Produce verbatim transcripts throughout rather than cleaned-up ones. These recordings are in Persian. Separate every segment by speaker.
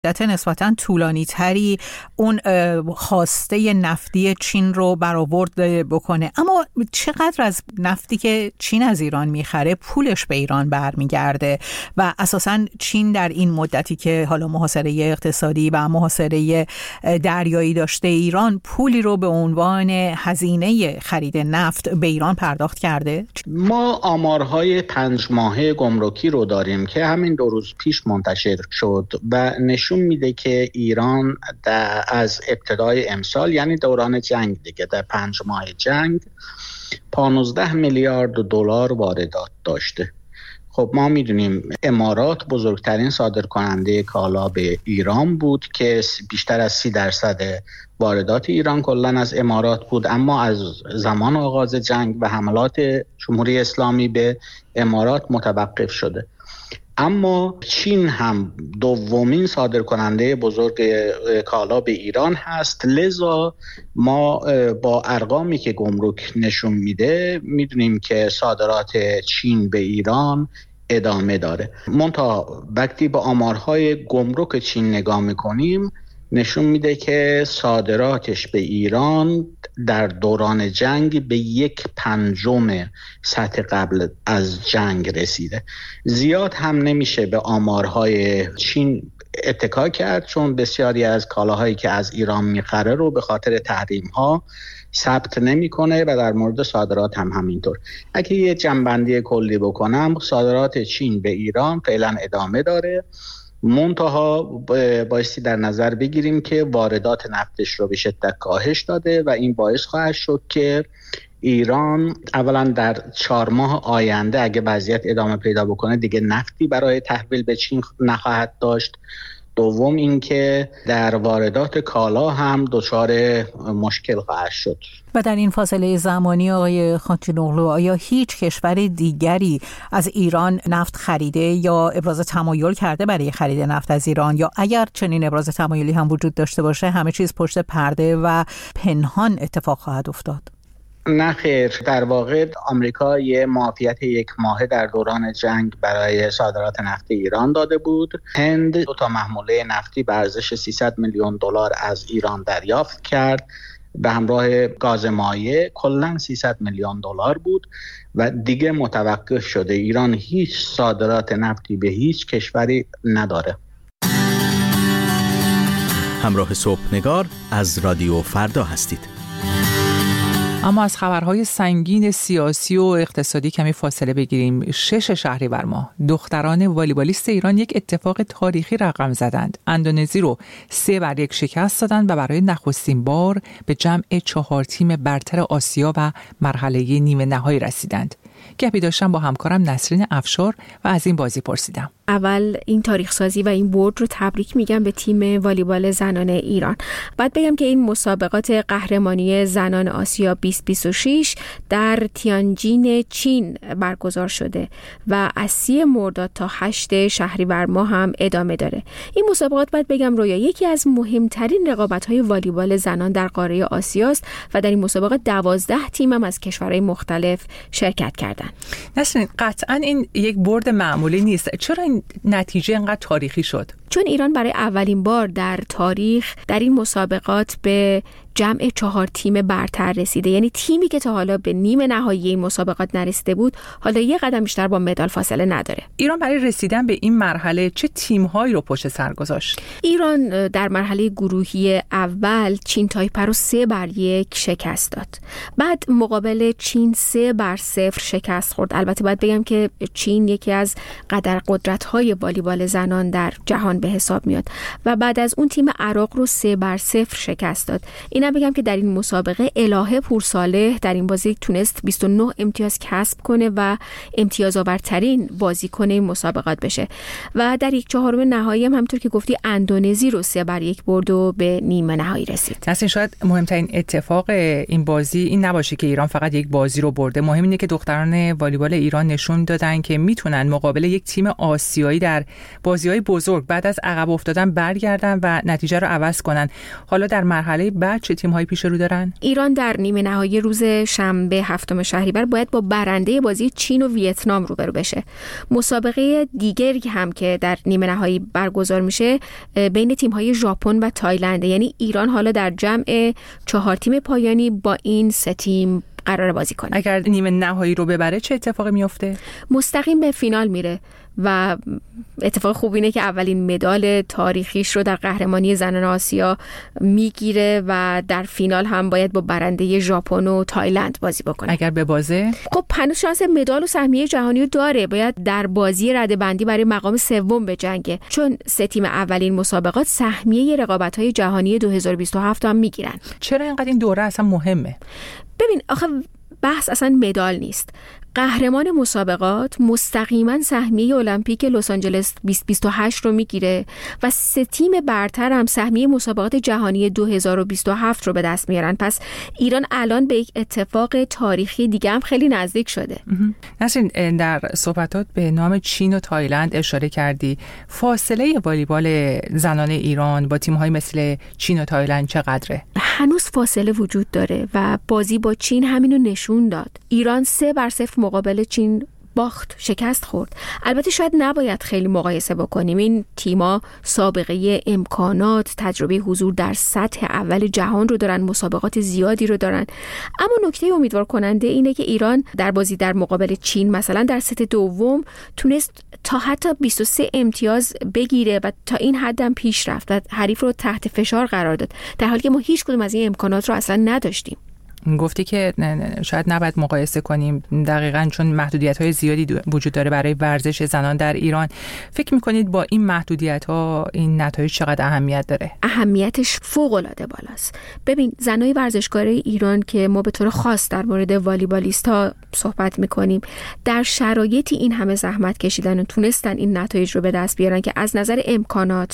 Speaker 1: مدت نسبتاً طولانی تری اون خواسته نفتی چین رو برآورد بکنه. اما چقدر از نفتی که چین از ایران میخره پولش به ایران برمیگرده و اساساً چین در این مدتی که حالا محاصره اقتصادی و محاصره دریایی داشته ایران پولی رو به عنوان هزینه خرید نفت به ایران پرداخت کرده؟
Speaker 2: ما آمارهای پنج ماهه گمرکی رو داریم که همین دو روز پیش منتشر شد و نشون میده که ایران در از ابتدای امسال، یعنی دوران جنگ دیگه، در پنج ماه جنگ پانزده میلیارد دلار واردات داشته. خب ما میدونیم امارات بزرگترین صادرکننده کالا به ایران بود که بیشتر از سی درصد واردات ایران کلن از امارات بود، اما از زمان آغاز جنگ و حملات جمهوری اسلامی به امارات متوقف شده. اما چین هم دومین صادرکننده بزرگ کالا به ایران هست، لذا ما با ارقامی که گمرک نشون میده میدونیم که صادرات چین به ایران ادامه داره. منتها وقتی با آمارهای گمرک چین نگاه میکنیم نشون میده که صادراتش به ایران در دوران جنگ به یک پنجم سطح قبل از جنگ رسیده. زیاد هم نمیشه به آمارهای چین اتکا کرد، چون بسیاری از کالاهایی که از ایران میخره رو به خاطر تحریم‌ها ثبت نمیکنه و در مورد صادرات هم همینطور. اگه یه جنبندی کلی بکنم، صادرات چین به ایران فعلا ادامه داره، منتها بایستی در نظر بگیریم که واردات نفتش رو به شدت کاهش داده و این باعث خواهد شد که ایران اولا در چهار ماه آینده اگه وضعیت ادامه پیدا بکنه دیگه نفتی برای تحویل به چین نخواهد داشت. دوم اینکه در واردات کالا هم دچار مشکل خواهد شد.
Speaker 1: و در این فاصله زمانی آقای خانچینوغلو، آیا هیچ کشور دیگری از ایران نفت خریده یا ابراز تمایل کرده برای خرید نفت از ایران، یا اگر چنین ابراز تمایلی هم وجود داشته باشه همه چیز پشت پرده و پنهان اتفاق خواهد افتاد؟
Speaker 2: نه خیر، در واقع آمریکا یه معافیت یک ماهه در دوران جنگ برای صادرات نفت ایران داده بود. هند دو تا محموله نفتی به ارزش سیصد میلیون دلار از ایران دریافت کرد به همراه گاز مایع، کلاً سیصد میلیون دلار بود و دیگه متوقف شده. ایران هیچ صادرات نفتی به هیچ کشوری نداره.
Speaker 3: همراه صبحنگار از رادیو فردا هستید.
Speaker 4: اما از خبرهای سنگین سیاسی و اقتصادی کمی فاصله بگیریم. شش شهریور ماه دختران والیبالیست ایران یک اتفاق تاریخی رقم زدند. اندونزی رو سه بر یک شکست دادند و برای نخستین بار به جمع چهار تیم برتر آسیا و مرحله نیمه نهایی رسیدند. گپی داشتم با همکارم نسرین افشار و از این بازی پرسیدم.
Speaker 5: اول این تاریخ سازی و این برد رو تبریک میگم به تیم والیبال زنان ایران. بعد بگم که این مسابقات قهرمانی زنان آسیا بیست بیست و شش در تیانجین چین برگزار شده و از سی مرداد تا هشت شهریور ماه هم ادامه داره. این مسابقات باید بگم رویا یکی از مهمترین رقابت‌های والیبال زنان در قاره آسیاست و در این مسابقات دوازده تیم هم از کشورهای مختلف شرکت کردن.
Speaker 4: نسرین، قطعاً این یک برد معمولی نیست. چرا این نتیجه اینقدر تاریخی شد؟
Speaker 5: چون ایران برای اولین بار در تاریخ در این مسابقات به جمع چهار تیم برتر رسیده، یعنی تیمی که تا حالا به نیمه نهایی این مسابقات نرسیده بود حالا یه قدم بیشتر با مدال فاصله نداره.
Speaker 4: ایران برای رسیدن به این مرحله چه تیم‌هایی رو پشت سر گذاشت؟
Speaker 5: ایران در مرحله گروهی اول چین تایپه رو سه بر یک شکست داد. بعد مقابل چین سه بر صفر شکست خورد. البته باید بگم که چین یکی از قدر قدرت‌های والیبال زنان در جهان به حساب میاد و بعد از اون تیم عراق رو سه بر صفر شکست داد. اینا بگم که در این مسابقه الهه پورصالح در این بازی تونست بیست و نه امتیاز کسب کنه و امتیاز آورترین بازیکن این مسابقات بشه و در یک چهارم نهایی هم همونطور که گفتی اندونزی رو سه بر یک برد و به نیمه نهایی رسید.
Speaker 4: اصلا شاید مهمترین اتفاق این بازی این نباشه که ایران فقط یک بازی رو برده. مهم اینه که دختران والیبال ایران نشون دادن که میتونن مقابل یک تیم آسیایی در بازی‌های بزرگ بعد از عقب افتادن برگردن و نتیجه رو عوض کنن. حالا در مرحله بعد چه تیم‌هایی پیش رو دارن؟
Speaker 5: ایران در نیمه نهایی روز شنبه هفتم شهریور باید با برنده بازی چین و ویتنام روبرو بشه. مسابقه دیگری هم که در نیمه نهایی برگزار میشه بین تیم‌های ژاپن و تایلند، یعنی ایران حالا در جمع چهار تیم پایانی با این سه تیم قرار بازی کنه.
Speaker 4: اگر نیمه نهایی رو ببره چه اتفاقی میفته؟
Speaker 5: مستقیم به فینال میره و اتفاق خوب اینه که اولین مدال تاریخیش رو در قهرمانی زنان آسیا میگیره و در فینال هم باید با برنده ژاپن و تایلند بازی بکنه.
Speaker 4: اگر به بازه
Speaker 5: خب هنوز شانس مدال و سهمیه جهانی رو داره، باید در بازی رده‌بندی برای مقام سوم بجنگه، چون سه تیم اولین مسابقات سهمیه رقابت‌های جهانی دو هزار و بیست و هفت هم میگیرن.
Speaker 4: چرا اینقدر این دوره اصلا مهمه؟
Speaker 5: ببین آخه بحث اصلا مدال نیست. قهرمان مسابقات مستقیما سهمیه المپیک لس آنجلس بیست بیست و هشت رو میگیره و سه تیم برتر هم سهمیه مسابقات جهانی دو هزار و بیست و هفت رو به دست میارن. پس ایران الان به یک اتفاق تاریخی دیگه هم خیلی نزدیک شده.
Speaker 4: نسرین، در صحبتات به نام چین و تایلند اشاره کردی. فاصله والیبال زنان ایران با تیم‌های مثل چین و تایلند چقدره؟
Speaker 5: هنوز فاصله وجود داره و بازی با چین همینو نشون داد. ایران سه بر صفر مقابل چین باخت، شکست خورد. البته شاید نباید خیلی مقایسه بکنیم، این تیما سابقه امکانات، تجربه حضور در سطح اول جهان رو دارن، مسابقات زیادی رو دارن. اما نکته امیدوار کننده اینه که ایران در بازی در مقابل چین مثلا در ست دوم تونست تا حتی بیست و سه امتیاز بگیره و تا این حدم پیش رفت و حریف رو تحت فشار قرار داد، در حالی که ما هیچ کدوم از این امکانات رو اصلا نداشتیم.
Speaker 4: گفتی که شاید نباید مقایسه کنیم، دقیقاً چون محدودیت‌های زیادی وجود داره برای ورزش زنان در ایران. فکر می‌کنید با این محدودیت‌ها این نتایج چقدر اهمیت داره؟
Speaker 5: اهمیتش فوق‌العاده بالاست. ببین زنای ورزشکار ایران که ما به طور خاص در مورد والیبالیست‌ها صحبت می‌کنیم، در شرایطی این همه زحمت کشیدن و تونستن این نتایج رو به دست بیارن که از نظر امکانات،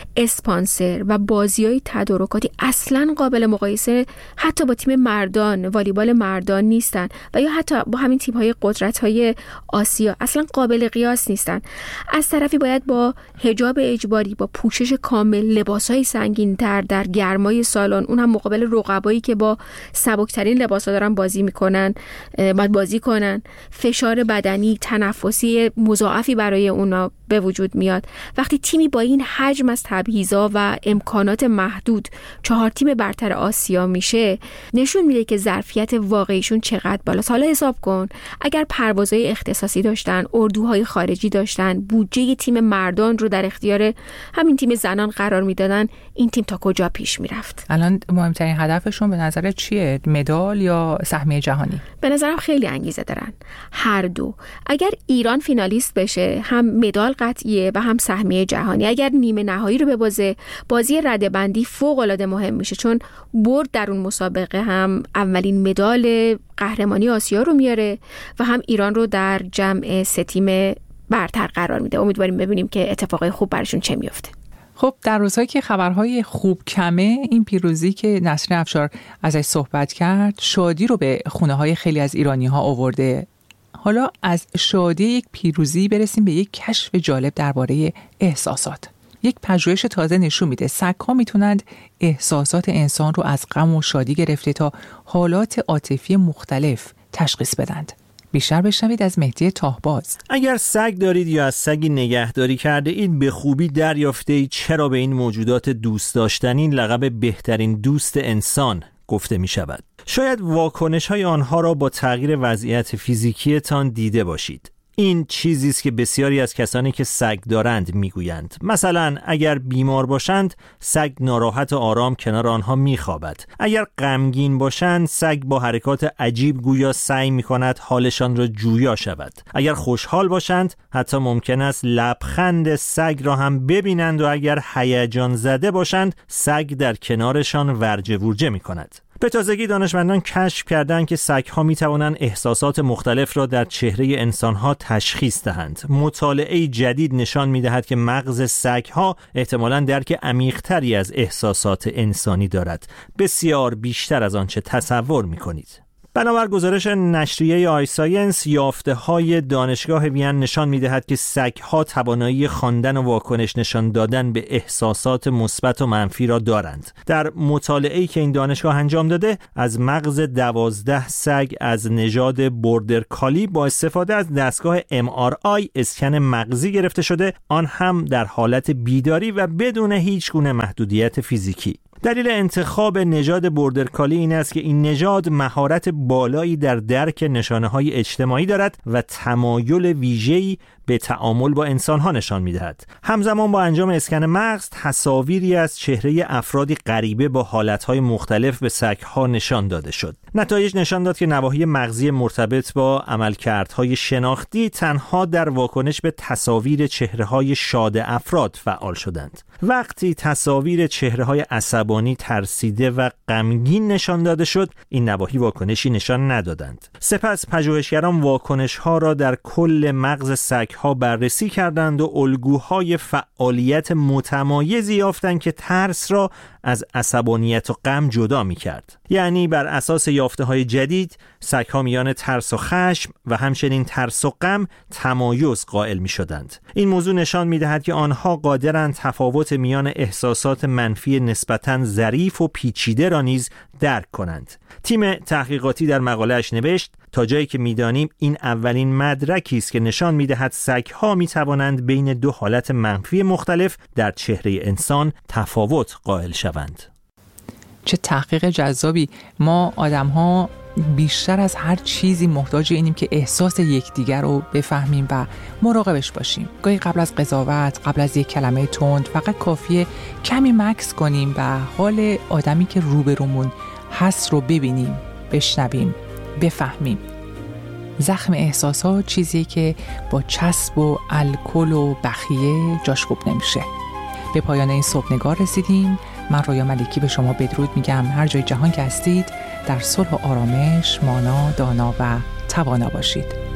Speaker 5: اسپانسر و بازی‌های تدارکاتی اصلاً قابل مقایسه حتی با تیم مرد والیبال مردان نیستن و یا حتی با همین تیم‌های قدرت‌های آسیا اصلا قابل قیاس نیستن. از طرفی باید با حجاب اجباری، با پوشش کامل، لباس‌های سنگین‌تر در گرمای سالن، اون هم مقابل رقبایی که با سبکترین لباس‌ها دارن بازی میکنن، باید بازی کنن. فشار بدنی، تنفسی مضاعفی برای اونا به وجود میاد. وقتی تیمی با این حجم از تبعیضا و امکانات محدود چهار تیم برتر آسیا میشه، نشون میده که ظرفیت واقعیشون چقدر بالاست. حالا حساب کن اگر پروازهای اختصاصی داشتن، اردوهای خارجی داشتن، بودجه تیم مردان رو در اختیار همین تیم زنان قرار میدادن، این تیم تا کجا پیش میرفت؟
Speaker 4: الان مهمترین هدفشون به نظر چیه؟ مدال یا سهمیه جهانی؟
Speaker 5: به نظرم خیلی انگیزه دارن هر دو. اگر ایران فینالیست بشه هم مدال قطعیه و هم سهمیه جهانی. اگر نیمه نهایی رو ببازه، بازی رده‌بندی فوق‌العاده مهم میشه، چون برد در اون مسابقه هم اولین مدال قهرمانی آسیا رو میاره و هم ایران رو در جمع سه تیم برتر قرار میده. امیدواریم ببینیم که اتفاقای خوب براشون چه میفته.
Speaker 4: خب در روزهایی که خبرهای خوب کمه، این پیروزی که نسرین افشار ازش صحبت کرد شادی رو به خونه های خیلی از ایرانی ها آورده. حالا از شادی یک پیروزی برسیم به یک کشف جالب درباره احساسات. یک پژوهش تازه نشون میده سگ‌ها میتونند احساسات انسان رو از غم و شادی گرفته تا حالات عاطفی مختلف تشخیص بدند. بیشتر بشنوید از مهدی تاهباز.
Speaker 6: اگر سگ دارید یا از سگی نگهداری کرده اید، به خوبی دریافته اید چرا به این موجودات دوست داشتنی لقب بهترین دوست انسان گفته می شود. شاید واکنش های آنها را با تغییر وضعیت فیزیکیتان دیده باشید. این چیزی است که بسیاری از کسانی که سگ دارند میگویند. مثلا اگر بیمار باشند، سگ ناراحت و آرام کنار آنها میخوابد. اگر غمگین باشند، سگ با حرکات عجیب گویا سعی میکند حالشان را جویا شود. اگر خوشحال باشند، حتی ممکن است لبخند سگ را هم ببینند و اگر هیجان زده باشند، سگ در کنارشان ورجه ورجه میکند. به تازگی دانشمندان کشف کردند که سگ‌ها می‌توانند احساسات مختلف را در چهره انسان‌ها تشخیص دهند. مطالعه جدید نشان می‌دهد که مغز سگ‌ها احتمالاً درک عمیق‌تری از احساسات انسانی دارد، بسیار بیشتر از آنچه تصور می‌کنید. بنابر گزارش نشریه آی ساینس، یافته‌های دانشگاه وین نشان می‌دهد که سگ‌ها توانایی خواندن و واکنش نشان دادن به احساسات مثبت و منفی را دارند. در مطالعه‌ای که این دانشگاه انجام داده، از مغز دوازده سگ از نژاد بوردر کالی با استفاده از دستگاه ام آر آی اسکن مغزی گرفته شده، آن هم در حالت بیداری و بدون هیچ گونه محدودیت فیزیکی. دلیل انتخاب نژاد بوردر کالی این است که این نژاد مهارت بالایی در درک نشانه‌های اجتماعی دارد و تمایل ویژه‌ای به تعامل با انسان‌ها نشان می‌دهد. همزمان با انجام اسکن مغز، تصاویری از چهره افرادی غریبه با حالت‌های مختلف به سگ‌ها نشان داده شد. نتایج نشان داد که نواحی مغزی مرتبط با عملکردهای شناختی تنها در واکنش به تصاویر چهره‌های شاد افراد فعال شدند. وقتی تصاویر چهره‌های عصبانی، ترسیده و غمگین نشان داده شد، این نواحی واکنشی نشان ندادند. سپس پژوهشگران واکنش‌ها را در کل مغز سگ‌ها بررسی کردند و الگوهای فعالیت متمایزی یافتند که ترس را از عصبانیت و غم جدا می‌کرد. یعنی بر اساس یافته‌های جدید، سگ‌ها میان ترس و خشم و همچنین ترس و غم تمایز قائل می‌شدند. این موضوع نشان می‌دهد که آنها قادرند تفاوت میان احساسات منفی نسبتاً ظریف و پیچیده را نیز درک کنند. تیم تحقیقاتی در مقاله‌اش نوشت: تا جایی که می‌دانیم این اولین مدرکی است که نشان می‌دهد سگ‌ها می‌توانند بین دو حالت منفی مختلف در چهره انسان تفاوت قائل شوند.
Speaker 4: چه تحقیق جذابی. ما آدم‌ها بیشتر از هر چیزی محتاج اینیم که احساس یکدیگر رو بفهمیم و مراقبش باشیم. گاهی قبل از قضاوت، قبل از یک کلمه تند، فقط کافیه کمی مکث کنیم و حال آدمی که روبرومون هست رو ببینیم، بشنویم، بفهمیم. زخم احساسات چیزی که با چسب و الکل و بخیه جاش خوب نمیشه. به پایان این صبحنگار رسیدیم. من رویا ملکی به شما بدرود میگم. هر جای جهان که هستید در صلح و آرامش مانا، دانا و توانا باشید.